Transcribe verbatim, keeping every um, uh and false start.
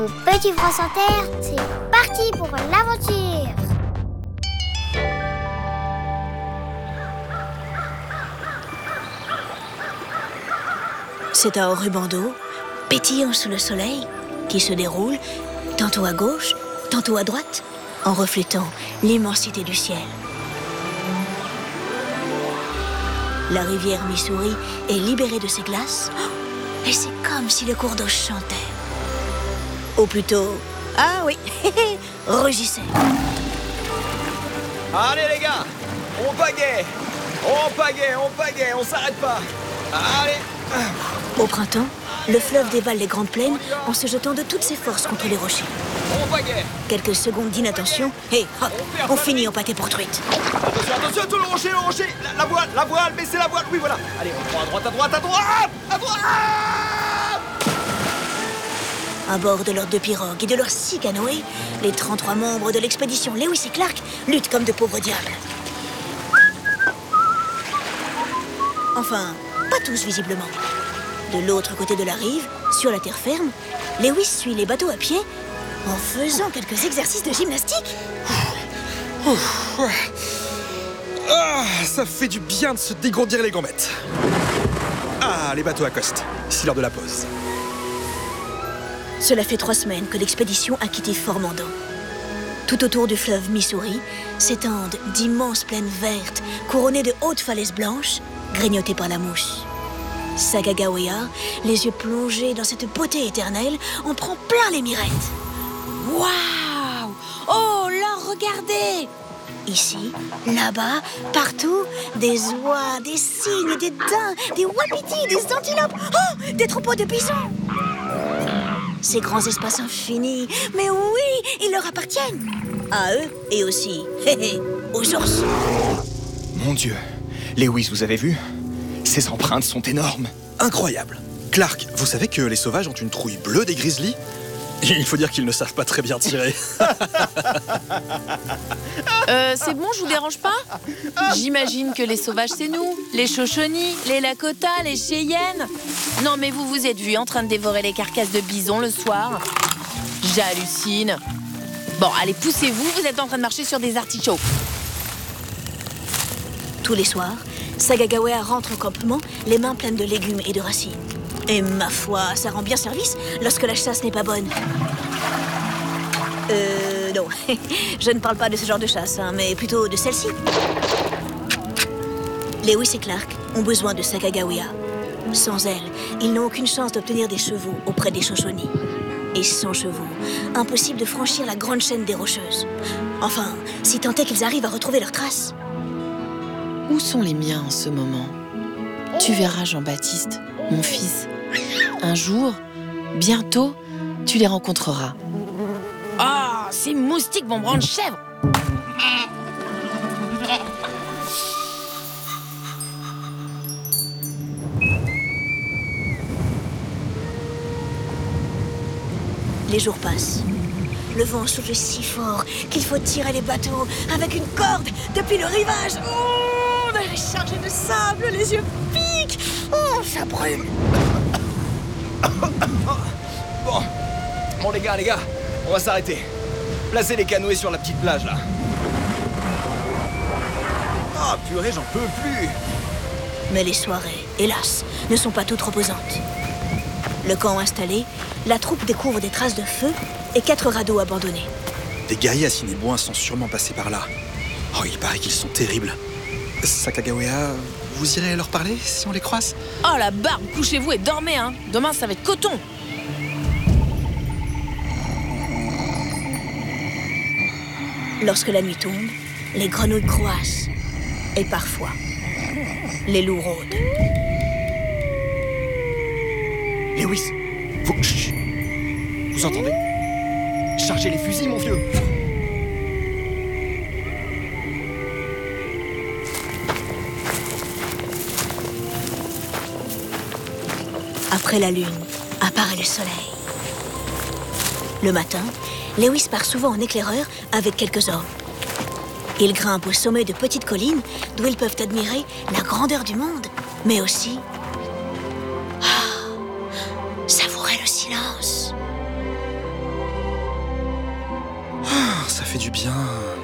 Mon petit France Inter, c'est parti pour l'aventure. C'est un ruban d'eau, pétillant sous le soleil, qui se déroule, tantôt à gauche, tantôt à droite, en reflétant l'immensité du ciel. La rivière Missouri est libérée de ses glaces, et c'est comme si le cours d'eau chantait. Ou plutôt, ah oui, rugissait. Allez les gars, on pagaie, on pagaie, on pagaie, on s'arrête pas. Allez. Au printemps, le fleuve dévale les grandes plaines en se jetant de toutes ses forces contre les rochers. On pagaie. Quelques secondes d'inattention et hop, on finit en pâté pour truite. Attention, attention, tout le rocher, le rocher. La, la voile, la voile, baissez la voile. Oui, voilà. Allez, on prend à droite, à droite, à droite, à droite. À bord de leurs deux pirogues et de leurs six canoës, les trente-trois membres de l'expédition Lewis et Clark luttent comme de pauvres diables. Enfin, pas tous visiblement. De l'autre côté de la rive, sur la terre ferme, Lewis suit les bateaux à pied en faisant quelques exercices de gymnastique. Ouf. Ah, ça fait du bien de se dégourdir les gambettes. Ah, les bateaux accostent. C'est l'heure de la pause. Cela fait trois semaines que l'expédition a quitté Fort Mandon. Tout autour du fleuve Missouri s'étendent d'immenses plaines vertes couronnées de hautes falaises blanches, grignotées par la mousse. Sacagawea, les yeux plongés dans cette beauté éternelle, en prend plein les mirettes. Waouh! Oh là, regardez! Ici, là-bas, partout, des oies, des cygnes, des daims, des wapitis, des antilopes, oh, des troupeaux de bisons. Ces grands espaces infinis, mais oui, ils leur appartiennent. À eux et aussi, hé hé, aux ours. Mon Dieu, Lewis, vous avez vu? Ces empreintes sont énormes. Incroyable. Clark, vous savez que les sauvages ont une trouille bleue des grizzlies? Il faut dire qu'ils ne savent pas très bien tirer. Euh, c'est bon, je vous dérange pas? J'imagine que les sauvages, c'est nous. Les Shoshones, les Lakota, les Cheyennes. Non, mais vous vous êtes vus en train de dévorer les carcasses de bisons le soir? J'hallucine. Bon, allez, poussez-vous, vous êtes en train de marcher sur des artichauts. Tous les soirs, Sacagawea rentre au campement, les mains pleines de légumes et de racines. Et ma foi, ça rend bien service lorsque la chasse n'est pas bonne. Euh, non, je ne parle pas de ce genre de chasse, hein, mais plutôt de celle-ci. Lewis et Clark ont besoin de Sacagawea. Sans elle, ils n'ont aucune chance d'obtenir des chevaux auprès des Shoshones. Et sans chevaux, impossible de franchir la grande chaîne des Rocheuses. Enfin, si tant est qu'ils arrivent à retrouver leurs traces. Où sont les miens en ce moment? Tu verras, Jean-Baptiste, mon fils. Un jour, bientôt, tu les rencontreras. Ah, ces moustiques vont me rendre chèvre! Les jours passent. Le vent souffle si fort qu'il faut tirer les bateaux avec une corde depuis le rivage. Oh, on est chargé de sable, les yeux piquent. Oh, ça brûle. Bon, bon les gars, les gars, on va s'arrêter. Placez les canoës sur la petite plage là. Ah purée, j'en peux plus. Mais les soirées, hélas, ne sont pas toutes reposantes. Le camp installé, la troupe découvre des traces de feu et quatre radeaux abandonnés. Des guerriers Assiniboins sont sûrement passés par là. Oh, il paraît qu'ils sont terribles. Sacagawea, vous irez leur parler si on les croise? Oh la barbe, couchez-vous et dormez, hein. Demain, ça va être coton. Lorsque la nuit tombe, les grenouilles croassent. Et parfois, les loups rôdent. Lewis, vous... Chut. Vous entendez? Chargez les fusils, mon vieux. Après la lune, apparaît le soleil. Le matin, Lewis part souvent en éclaireur avec quelques hommes. Ils grimpent au sommet de petites collines d'où ils peuvent admirer la grandeur du monde, mais aussi ah, savourer le silence. ça fait du bien.